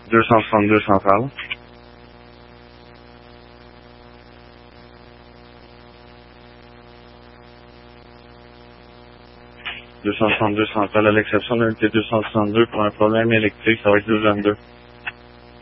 262 centrale. 262 centrale, à l'exception de l'unité 262 pour un problème électrique, ça va être 222.